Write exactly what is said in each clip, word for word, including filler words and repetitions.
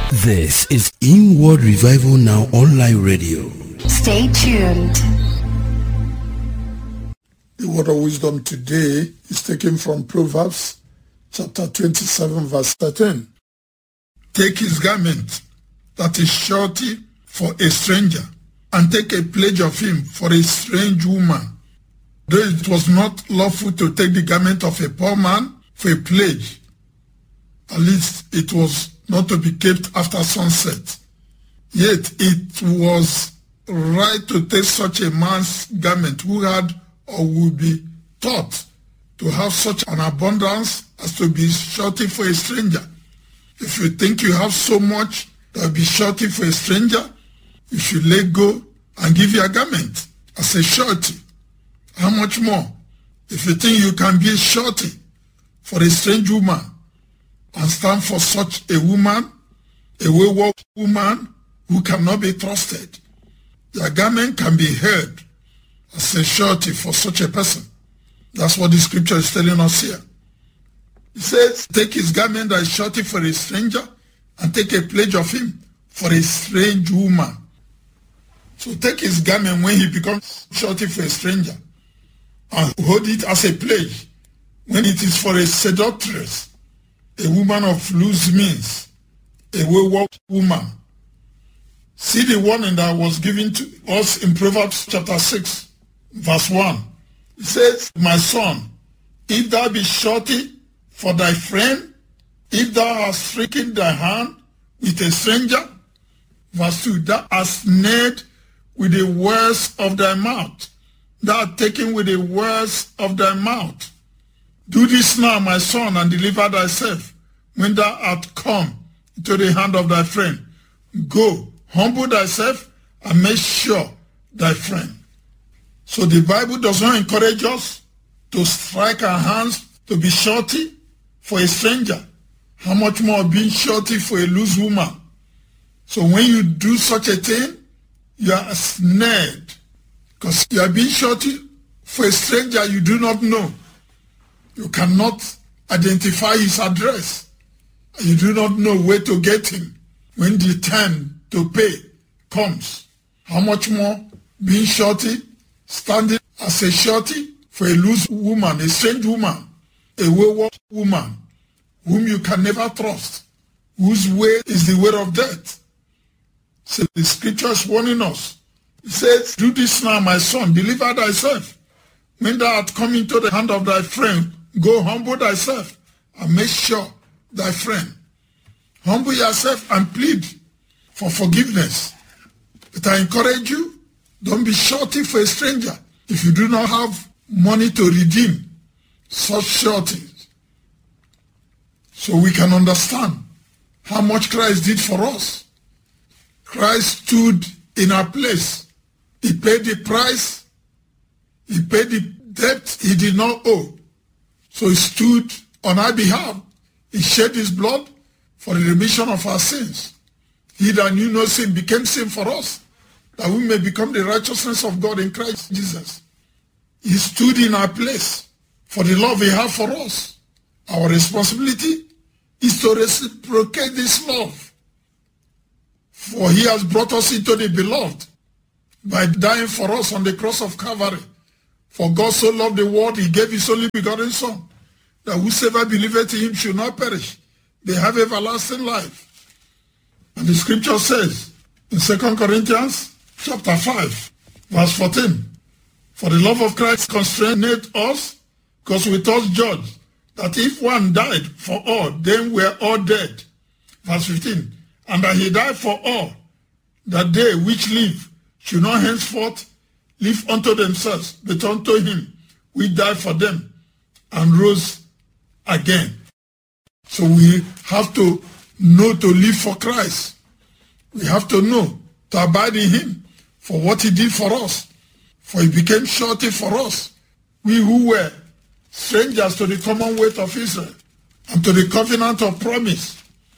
This is Inward Revival Now Online Radio. Stay tuned. The word of wisdom today is taken from Proverbs chapter twenty-seven verse thirteen. Take his garment that is surety for a stranger, and take a pledge of him for a strange woman. Though it was not lawful to take the garment of a poor man for a pledge, at least it was not to be kept after sunset. Yet it was right to take such a man's garment who had or would be taught to have such an abundance as to be surety for a stranger. If you think you have so much that will be surety for a stranger, you should let go and give your garment as a surety. How much more if you think you can be a surety for a strange woman and stand for such a woman, a wayward woman who cannot be trusted? Your garment can be held as a surety for such a person. That's what the scripture is telling us here. It says, take his garment that is surety for a stranger, and take a pledge of him for a strange woman. So take his garment when he becomes surety for a stranger, and hold it as a pledge when it is for a seductress, a woman of loose means, a wayward woman. See the warning that was given to us in Proverbs chapter six, verse one. It says, my son, if thou be surety for thy friend, if thou hast stricken thy hand with a stranger, verse two, thou hast snared with the words of thy mouth, thou art taken with the words of thy mouth. Do this now, my son, and deliver thyself when thou art come into the hand of thy friend. Go, humble thyself, and make sure thy friend. So the Bible does not encourage us to strike our hands to be surety for a stranger. How much more being surety for a loose woman? So when you do such a thing, you are snared, because you are being surety for a stranger you do not know. You cannot identify his address. You do not know where to get him when the time to pay comes. How much more being surety, standing as a surety for a loose woman, a strange woman, a wayward woman, whom you can never trust, whose way is the way of death. So the scripture is warning us. It says, do this now, my son, deliver thyself. When thou art come into the hand of thy friend, go humble thyself and make sure thy friend. Humble yourself and plead for forgiveness. But I encourage you, don't be surety for a stranger if you do not have money to redeem such sureties. So we can understand how much Christ did for us. Christ stood in our place. He paid the price. He paid the debt he did not owe. So he stood on our behalf. He shed his blood for the remission of our sins. He that knew no sin became sin for us, that we may become the righteousness of God in Christ Jesus. He stood in our place for the love he has for us. Our responsibility is to reciprocate this love. For he has brought us into the beloved by dying for us on the cross of Calvary. For God so loved the world, he gave his only begotten Son, that whosoever believeth in him should not perish, they have everlasting life. And the scripture says in Second Corinthians chapter five, verse fourteen, for the love of Christ constrained us, because we thus judge that if one died for all, then we are all dead. Verse fifteen, and that he died for all, that they which live should not henceforth live unto themselves, but unto him which died for them and rose again. So we have to know to live for Christ. We have to know to abide in him for what he did for us. For he became surety for us. We who were strangers to the commonwealth of Israel and to the covenant of promise.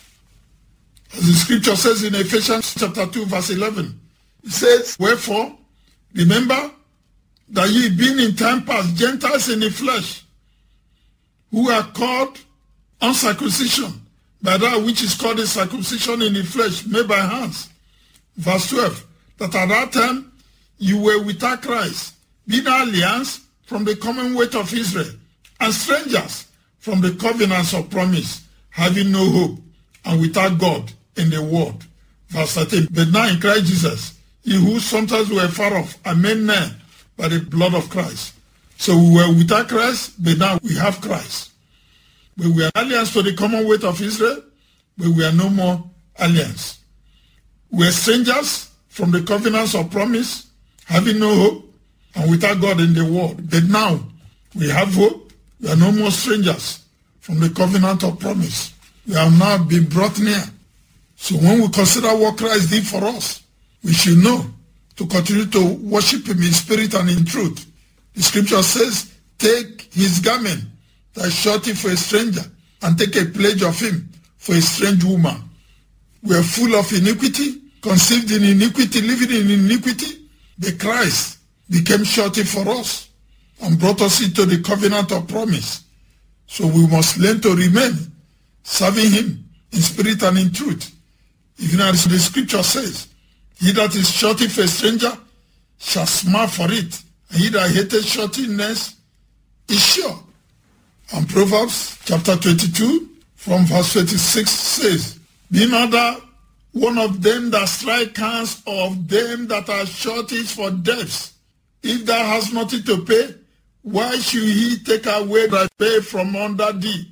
As the scripture says in Ephesians chapter two, verse eleven, it says, wherefore, remember that ye being in time past Gentiles in the flesh, who are called uncircumcision by that which is called the circumcision in the flesh made by hands. Verse twelve, that at that time you were without Christ, being aliens from the commonwealth of Israel, and strangers from the covenants of promise, having no hope, and without God in the world. Verse thirteen, but now in Christ Jesus, ye who sometimes were far off are made nigh by the blood of Christ. So we were without Christ, but now we have Christ. But we are aliens to the commonwealth of Israel, but we are no more aliens. We are strangers from the covenants of promise, having no hope, and without God in the world. But now we have hope. We are no more strangers from the covenant of promise. We have now been brought near. So when we consider what Christ did for us, we should know to continue to worship him in spirit and in truth. The scripture says, take his garment that shot him for a stranger, and take a pledge of him for a strange woman. We are full of iniquity, conceived in iniquity, living in iniquity. But Christ became surety for us and brought us into the covenant of promise. So we must learn to remain serving him in spirit and in truth. Even as the scripture says, he that is surety for a stranger shall smart for it, and he that hated suretiness is sure. And Proverbs chapter twenty-two from verse twenty-six says, be not thou one of them that strike hands of them that are sureties for debts. If thou hast nothing to pay, why should he take away thy pay from under thee?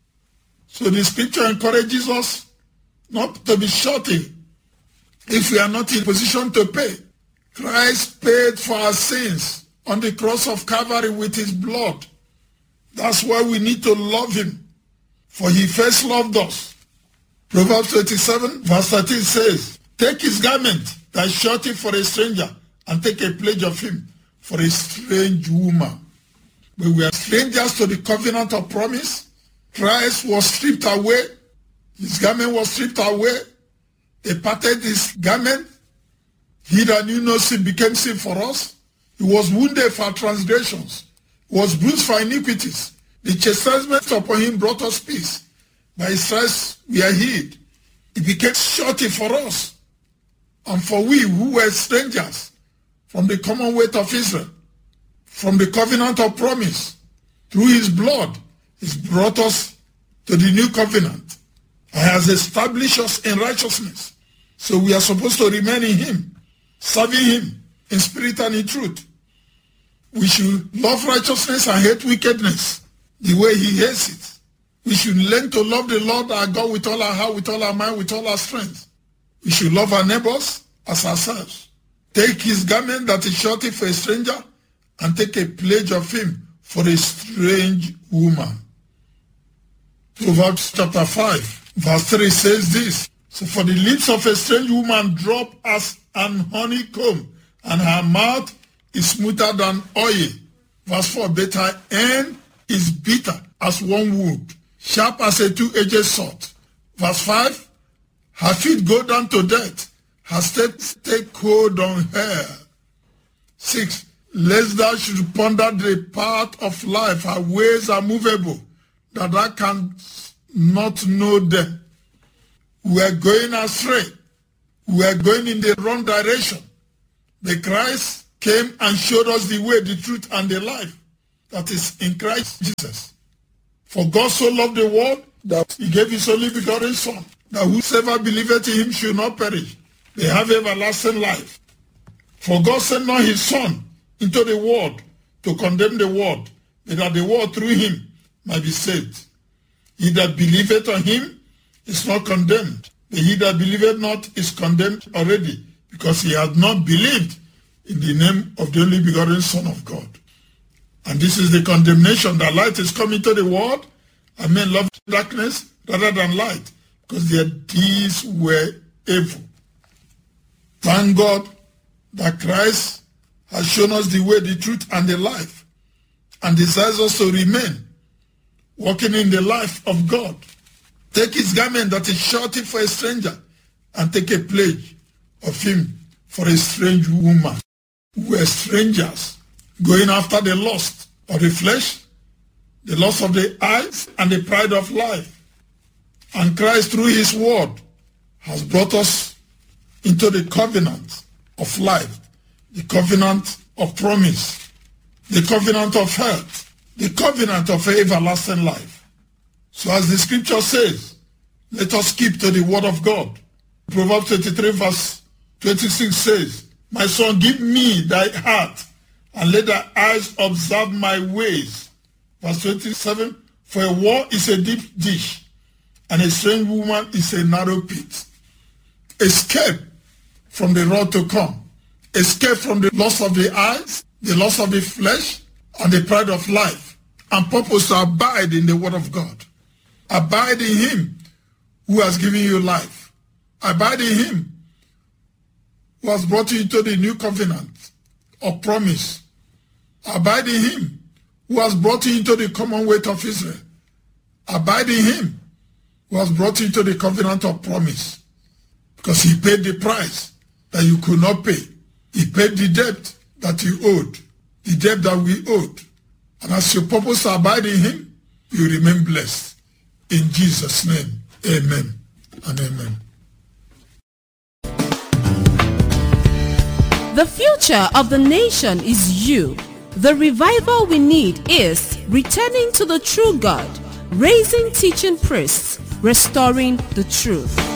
So the scripture encourages us not to be surety if we are not in position to pay. Christ paid for our sins on the cross of Calvary with his blood. That's why we need to love him, for he first loved us. Proverbs twenty-seven verse thirteen says, take his garment that is surety for a stranger, and take a pledge of him for a strange woman. But we are strangers to the covenant of promise. Christ was stripped away. His garment was stripped away. They parted his garment. He that knew no sin became sin for us. He was wounded for our transgressions. He was bruised for iniquities. The chastisement upon him brought us peace. By his stripes we are healed. He became surety for us. And for we who were strangers from the commonwealth of Israel, from the covenant of promise, through his blood, he's brought us to the new covenant and has established us in righteousness. So we are supposed to remain in him, serving him in spirit and in truth. We should love righteousness and hate wickedness the way he hates it. We should learn to love the Lord our God with all our heart, with all our mind, with all our strength. We should love our neighbors as ourselves. Take his garment that is surety for a stranger, and take a pledge of him for a strange woman. Proverbs chapter five verse three says this, so for the lips of a strange woman drop as an honeycomb, and her mouth is smoother than oil. Verse four, but her end is bitter as one wood, sharp as a two-edged sword. Verse five, her feet go down to death, her steps take hold on her. Six, lest thou should ponder the path of life, her ways are movable, that thou canst not know them. We are going astray. We are going in the wrong direction. But Christ came and showed us the way, the truth, and the life that is in Christ Jesus. For God so loved the world that he gave his only begotten Son, that whosoever believeth in him should not perish, they have everlasting life. For God sent not his Son into the world to condemn the world, but that the world through him might be saved. He that believeth on him is not condemned, but he that believeth not is condemned already, because he hath not believed in the name of the only begotten Son of God. And this is the condemnation, that light is come into the world, and men love darkness rather than light, because their deeds were evil. Thank God that Christ has shown us the way, the truth, and the life, and desires us to remain walking in the life of God. Take his garment that is surety for a stranger, and take a pledge of him for a strange woman. We are strangers, going after the lust of the flesh, the lust of the eyes, and the pride of life. And Christ, through his word, has brought us into the covenant of life, the covenant of promise, the covenant of health, the covenant of everlasting life. So as the scripture says, let us keep to the word of God. Proverbs twenty-three verse twenty-six says, my son, give me thy heart, and let thy eyes observe my ways. Verse twenty-seven, for a war is a deep dish, and a strange woman is a narrow pit. Escape from the wrath to come. Escape from the loss of the eyes, the loss of the flesh, and the pride of life, and purpose to abide in the word of God. Abide in him who has given you life. Abide in him who has brought you into the new covenant of promise. Abide in him who has brought you into the commonwealth of Israel. Abide in him who has brought you into the covenant of promise. Because he paid the price that you could not pay. He paid the debt that you owed, the debt that we owed. And as you purpose to abide in him, you remain blessed. In Jesus' name, amen and amen. The future of the nation is you. The revival we need is returning to the true God, raising teaching priests, restoring the truth.